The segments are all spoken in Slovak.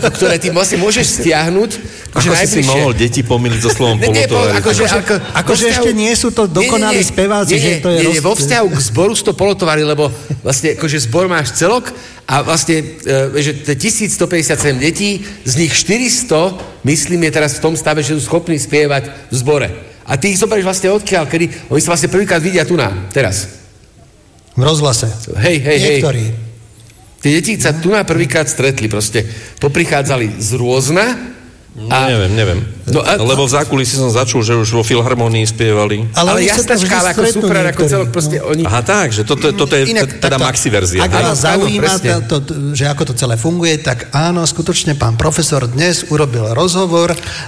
ktoré ty vlastne môžeš stiahnuť. Ako si mohol deti pomýliť so slovom polotovári? Akože ešte nie sú to dokonalí speváci, že to je... Nie, vo vzťahu k zboru sú to polotovári, lebo vlastne akože zbor máš celok a vlastne, že 1157 detí, z nich 400, myslím, je teraz v tom stave, že sú schopní spievať v zbore. A ty ich zoberieš vlastne odkiaľ, kedy oni sa vlastne prvýkrát vidia tu teraz. V rozhlase. Hej. Niektorí. Tie deti sa tu prvýkrát stretli, proste poprichádzali z rôzna. Neviem. No, lebo v zákulisí som začul, že už vo filharmonii spievali. Ale jasnačka, ale ako super, ako celok, proste oni... Aha, tak, že toto je inak, teda maxi verzia. Ak vás zaujíma, že ako to celé funguje, tak áno, skutočne pán profesor dnes urobil rozhovor.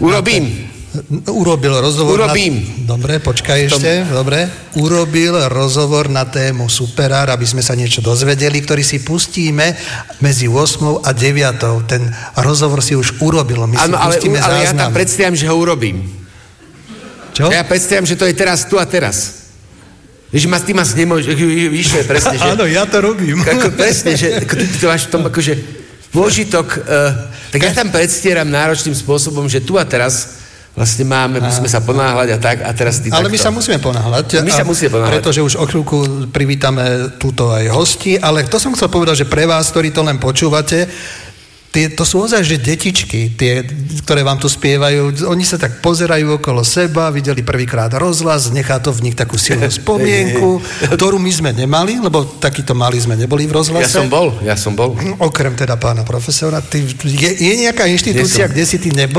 Dobre, počkaj ešte. Dobre. Urobil rozhovor na tému Superár, aby sme sa niečo dozvedeli, ktorý si pustíme medzi 8 a 9. Ten rozhovor si už urobil. My si pustíme záznam. Ale ja tam predstavím, že ho urobím. Čo? Ja predstavím, že to je teraz, tu a teraz. Ježi, ty ma nemôžeš, víš, to je presne, že... Áno, ja to robím. Presne, že ty to máš v tom akože pôžitok, tak ja tam predstieram náročným spôsobom, že tu a teraz vlastne musíme sa ponáhľať a tak, a teraz ty ale takto. My sa musíme ponáhľať. Pretože už o chvíľku privítame túto aj hosti, ale to som chcel povedať, že pre vás, ktorí to len počúvate, to sú ozaj, že detičky, tie, ktoré vám tu spievajú, oni sa tak pozerajú okolo seba, videli prvýkrát rozhlas, nechá to v nich takú silnú spomienku, ktorú my sme nemali, lebo takýto mali sme neboli v rozhlase. Ja som bol. Okrem teda pána profesora. Je nejaká inštitúcia, kde si ty nebol?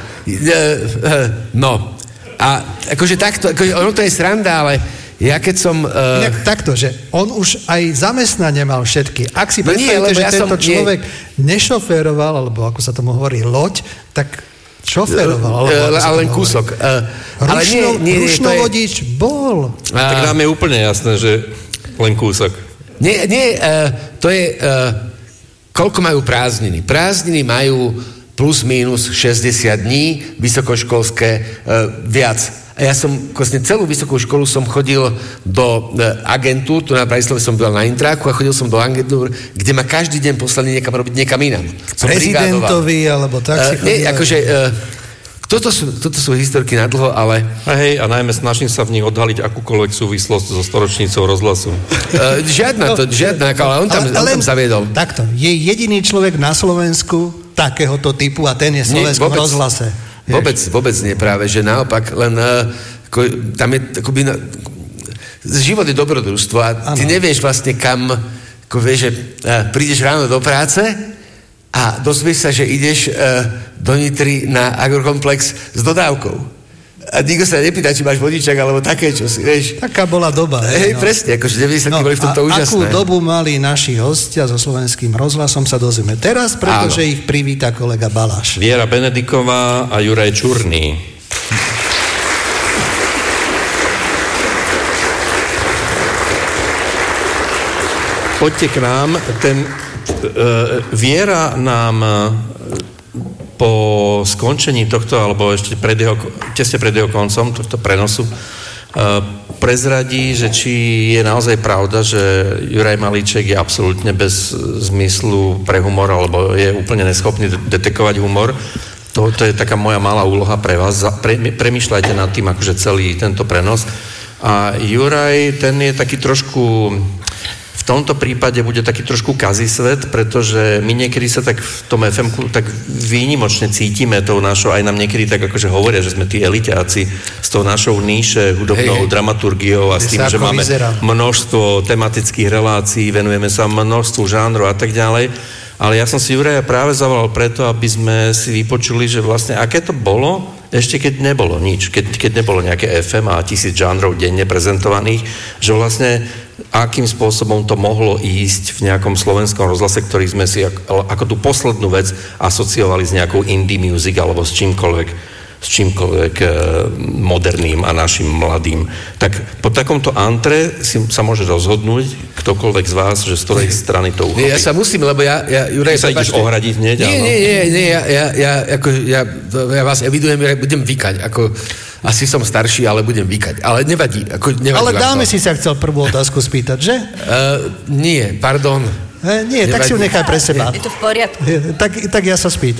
No. A akože takto, ono to je sranda, ale ja keď som... Takto, že on už aj zamestnanie mal všetky. Ak si predstavíte, že tento človek nešoféroval, alebo ako sa tomu hovorí, loď, tak šoféroval. Ale len kúsok. Rušnovodič bol. Tak nám je úplne jasné, že len kúsok. Nie, to je... Koľko majú prázdniny? Prázdniny majú plus minus 60 dní, vysokoškolské viac. A ja som vlastne celú vysokú školu som chodil do agentúr, tu na Bratislave som byl na Intráku a chodil som do agentúr, kde ma každý deň poslali niekam inám. Prezidentovi, alebo tak si chodil? Nie, akože... Toto sú historky na dlho, ale... A najmä snažím sa v nich odhaliť akúkoľvek súvislosť so storočnicou rozhlasu. Žiadna, ale on tam zaviedol. Takto, je jediný človek na Slovensku takéhoto typu a ten je v slovenskom rozhlase. Vôbec nie práve, že naopak, len tam je akoby... Život je dobrodružstvo a ty nevieš vlastne kam, ako vieš, že prídeš ráno do práce a dozvieš sa, že ideš do Nitry na agrokomplex s dodávkou. A nikto sa nepýta, či máš vodičak, alebo také, čo si, vieš. Taká bola doba. Presne, akože 90 boli v tomto úžasné. Akú dobu mali naši hostia so slovenským rozhlasom, sa dozvieme teraz, pretože ich privíta kolega Baláš. Viera Benediková a Juraj Čurný. Poďte k nám. Viera nám po skončení tohto, alebo ešte tesne pred jeho koncom tohto prenosu prezradí, že či je naozaj pravda, že Juraj Malíček je absolútne bez zmyslu pre humor, alebo je úplne neschopný detekovať humor. To je taká moja malá úloha pre vás. Premýšľajte nad tým, akože celý tento prenos. A Juraj, ten je taký trošku... V tomto prípade bude taký trošku kazisvet, pretože my niekedy sa tak v tom FM-ku tak výnimočne cítime tou našou, aj nám niekedy tak akože hovoria, že sme tí eliťáci s tou našou níše hudobnou dramaturgiou a s tým, že máme množstvo tematických relácií, venujeme sa množstvu žánrov a tak ďalej. Ale ja som si Juraja práve zavolal preto, aby sme si vypočuli, že vlastne aké to bolo, ešte keď nebolo nič, keď nebolo nejaké FM a 1000 žánrov denne prezentovaných, že vlastne akým spôsobom to mohlo ísť v nejakom slovenskom rozhlase, ktorý sme si ako tú poslednú vec asociovali s nejakou indie music alebo s čímkoľvek moderným a našim mladým. Tak po takomto antre sa môže rozhodnúť ktokoľvek z vás, že z ktorej strany to uchopí. Ja sa musím, lebo Juraj... Ty sa ideš ohradiť hneď? Nie, ja vás evidujem, ja budem vykať, asi som starší, ale budem vykať. Ale nevadí. Ale dáme si sa chcel prvú otázku spýtať, že? Nie, pardon. Nie, nevadí. Tak si ju nechaj pre seba. Je to v poriadku. Tak ja sa spýtam.